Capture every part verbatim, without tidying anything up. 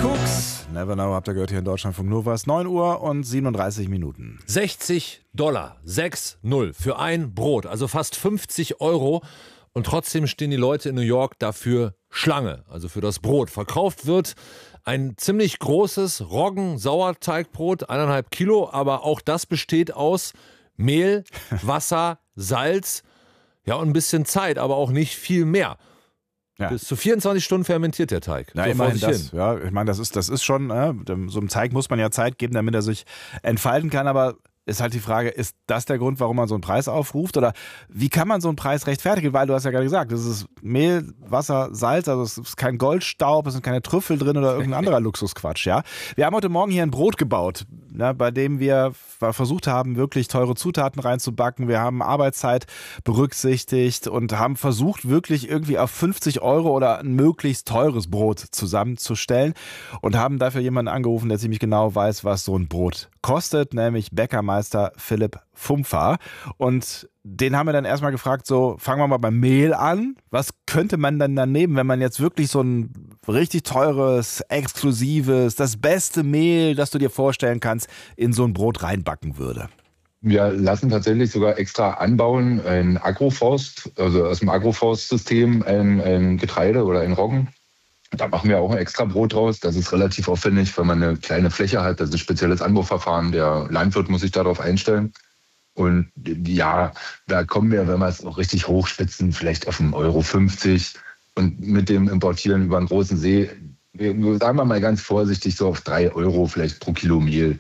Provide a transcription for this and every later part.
Cooks, Never Know, habt ihr gehört hier in Deutschlandfunk Nova. neun Uhr und siebenunddreißig Minuten. sechzig Dollar, sechs null für ein Brot, also fast fünfzig Euro. Und trotzdem stehen die Leute in New York dafür Schlange, also für das Brot. Verkauft wird ein ziemlich großes Roggen-Sauerteigbrot, eineinhalb Kilo, aber auch das besteht aus Mehl, Wasser, Salz, ja und ein bisschen Zeit, aber auch nicht viel mehr. Ja. Bis zu vierundzwanzig Stunden fermentiert der Teig. Na, so immerhin das. Ja, ich meine, das ist, das ist schon, äh, so einem Teig muss man ja Zeit geben, damit er sich entfalten kann, aber ist halt die Frage, ist das der Grund, warum man so einen Preis aufruft? Oder wie kann man so einen Preis rechtfertigen? Weil du hast ja gerade gesagt, das ist Mehl, Wasser, Salz, also es ist kein Goldstaub, es sind keine Trüffel drin oder irgendein anderer Luxusquatsch. Ja? Wir haben heute Morgen hier ein Brot gebaut, ne, bei dem wir versucht haben, wirklich teure Zutaten reinzubacken. Wir haben Arbeitszeit berücksichtigt und haben versucht, wirklich irgendwie auf fünfzig Euro oder ein möglichst teures Brot zusammenzustellen und haben dafür jemanden angerufen, der ziemlich genau weiß, was so ein Brot kostet, nämlich Bäckermeister Philipp Fumpfer. Und den haben wir dann erstmal gefragt, so fangen wir mal beim Mehl an. Was könnte man denn dann nehmen, wenn man jetzt wirklich so ein richtig teures, exklusives, das beste Mehl, das du dir vorstellen kannst, in so ein Brot reinbacken würde? Wir lassen tatsächlich sogar extra anbauen, ein Agroforst, also aus dem Agroforst-System ein, ein Getreide oder ein Roggen. Da machen wir auch ein extra Brot draus. Das ist relativ aufwendig, weil man eine kleine Fläche hat. Das ist ein spezielles Anbauverfahren. Der Landwirt muss sich darauf einstellen. Und ja, da kommen wir, wenn wir es auch richtig hochspitzen, vielleicht auf einen Euro fünfzig. Und mit dem Importieren über einen großen See, sagen wir mal ganz vorsichtig, so auf drei Euro vielleicht pro Kilo Mehl.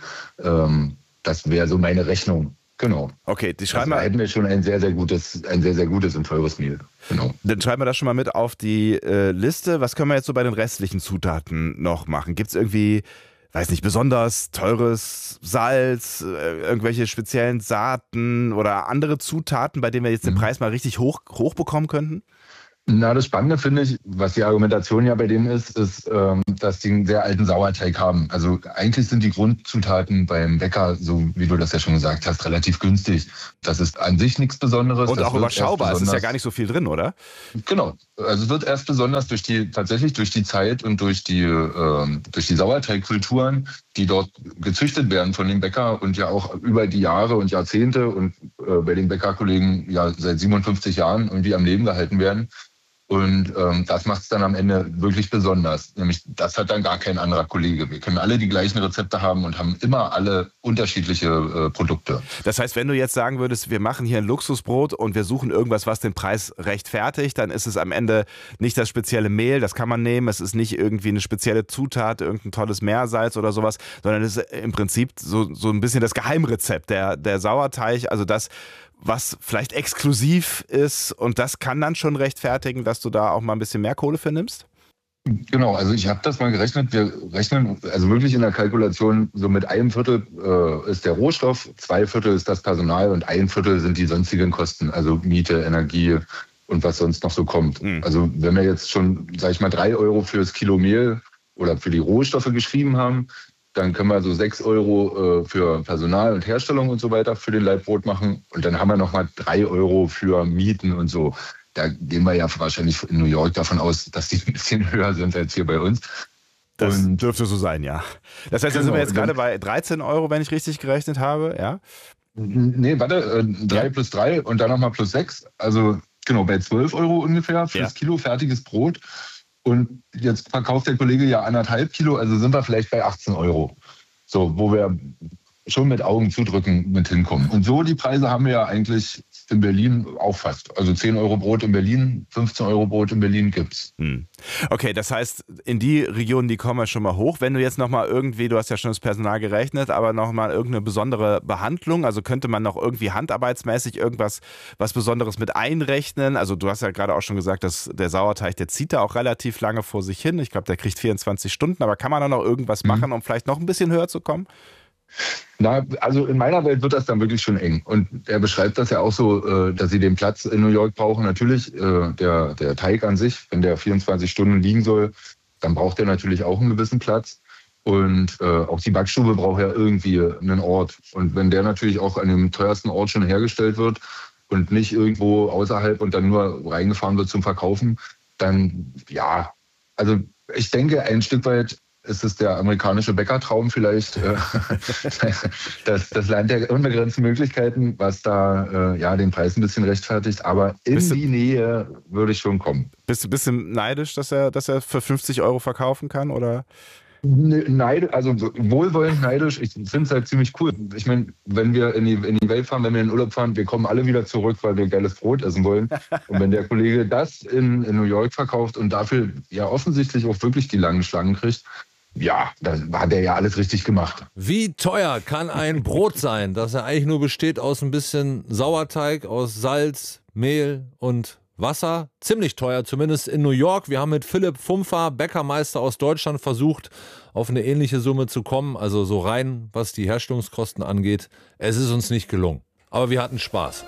Das wäre so meine Rechnung. Genau. Okay, die schreiben also, da hätten wir schon ein sehr, sehr gutes, ein sehr, sehr gutes und teures Mehl. Genau. Dann schreiben wir das schon mal mit auf die äh, Liste. Was können wir jetzt so bei den restlichen Zutaten noch machen? Gibt es irgendwie, weiß nicht, besonders teures Salz, äh, irgendwelche speziellen Saaten oder andere Zutaten, bei denen wir jetzt den mhm. Preis mal richtig hoch, hoch bekommen könnten? Na, das Spannende finde ich, was die Argumentation ja bei denen ist, ist, ähm, dass die einen sehr alten Sauerteig haben. Also eigentlich sind die Grundzutaten beim Bäcker, so wie du das ja schon gesagt hast, relativ günstig. Das ist an sich nichts Besonderes. Und das auch überschaubar. Es ist ja gar nicht so viel drin, oder? Genau. Also es wird erst besonders durch die, tatsächlich durch die Zeit und durch die, äh, durch die Sauerteigkulturen, die dort gezüchtet werden von dem Bäcker und ja auch über die Jahre und Jahrzehnte und äh, bei den Bäckerkollegen ja seit siebenundfünfzig Jahren irgendwie am Leben gehalten werden. Und ähm, das macht es dann am Ende wirklich besonders. Nämlich, das hat dann gar kein anderer Kollege. Wir können alle die gleichen Rezepte haben und haben immer alle unterschiedliche äh, Produkte. Das heißt, wenn du jetzt sagen würdest, wir machen hier ein Luxusbrot und wir suchen irgendwas, was den Preis rechtfertigt, dann ist es am Ende nicht das spezielle Mehl, das kann man nehmen. Es ist nicht irgendwie eine spezielle Zutat, irgendein tolles Meersalz oder sowas, sondern es ist im Prinzip so, so ein bisschen das Geheimrezept, der, der Sauerteig, also das, was vielleicht exklusiv ist und das kann dann schon rechtfertigen, dass du da auch mal ein bisschen mehr Kohle für nimmst? Genau, also ich habe das mal gerechnet. Wir rechnen also wirklich in der Kalkulation so mit einem Viertel äh, ist der Rohstoff, zwei Viertel ist das Personal und ein Viertel sind die sonstigen Kosten, also Miete, Energie und was sonst noch so kommt. Mhm. Also wenn wir jetzt schon, sag ich mal, drei Euro fürs Kilo Mehl oder für die Rohstoffe geschrieben haben, dann können wir so sechs Euro äh, für Personal und Herstellung und so weiter für den Leibbrot machen. Und dann haben wir nochmal drei Euro für Mieten und so. Da gehen wir ja wahrscheinlich in New York davon aus, dass die ein bisschen höher sind als hier bei uns. Das und dürfte so sein, ja. Das heißt, da sind wir jetzt gerade bei dreizehn Euro, wenn ich richtig gerechnet habe, ja? Nee, warte, äh, drei ja. plus drei und dann nochmal plus sechs. Also genau, bei zwölf Euro ungefähr fürs ja. Kilo fertiges Brot. Und jetzt verkauft der Kollege ja anderthalb Kilo, also sind wir vielleicht bei achtzehn Euro. So, wo wir schon mit Augen zudrücken mit hinkommen. Und so die Preise haben wir ja eigentlich in Berlin auch fast. Also zehn Euro Brot in Berlin, fünfzehn Euro Brot in Berlin gibt's. Hm. Okay, das heißt, in die Regionen, die kommen wir schon mal hoch. Wenn du jetzt nochmal irgendwie, du hast ja schon das Personal gerechnet, aber nochmal irgendeine besondere Behandlung, also könnte man noch irgendwie handarbeitsmäßig irgendwas was Besonderes mit einrechnen? Also du hast ja gerade auch schon gesagt, dass der Sauerteig, der zieht da auch relativ lange vor sich hin. Ich glaube, der kriegt vierundzwanzig Stunden, aber kann man da noch irgendwas machen, mhm. um vielleicht noch ein bisschen höher zu kommen? Na, also in meiner Welt wird das dann wirklich schon eng. Und er beschreibt das ja auch so, dass sie den Platz in New York brauchen. Natürlich, der, der Teig an sich, wenn der vierundzwanzig Stunden liegen soll, dann braucht er natürlich auch einen gewissen Platz. Und auch die Backstube braucht ja irgendwie einen Ort. Und wenn der natürlich auch an dem teuersten Ort schon hergestellt wird und nicht irgendwo außerhalb und dann nur reingefahren wird zum Verkaufen, dann ja, also ich denke, ein Stück weit ist es der amerikanische Bäckertraum vielleicht. das, das Land der unbegrenzten Möglichkeiten, was da äh, ja den Preis ein bisschen rechtfertigt. Aber in Bist du- die Nähe würde ich schon kommen. Bist du ein bisschen neidisch, dass er, dass er für fünfzig Euro verkaufen kann? Oder? Neid, also wohlwollend neidisch. Ich finde es halt ziemlich cool. Ich meine, wenn wir in die, in die Welt fahren, wenn wir in den Urlaub fahren, wir kommen alle wieder zurück, weil wir geiles Brot essen wollen. Und wenn der Kollege das in, in New York verkauft und dafür ja offensichtlich auch wirklich die langen Schlangen kriegt, ja, da hat er ja alles richtig gemacht. Wie teuer kann ein Brot sein, das ja eigentlich nur besteht aus ein bisschen Sauerteig, aus Salz, Mehl und Wasser? Ziemlich teuer, zumindest in New York. Wir haben mit Philipp Fumpfer, Bäckermeister aus Deutschland, versucht, auf eine ähnliche Summe zu kommen. Also so rein, was die Herstellungskosten angeht. Es ist uns nicht gelungen. Aber wir hatten Spaß.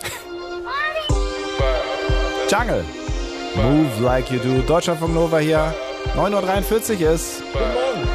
Jungle. Move like you do. Deutschlandfunk Nova hier. neun Uhr dreiundvierzig ist. Guten Morgen.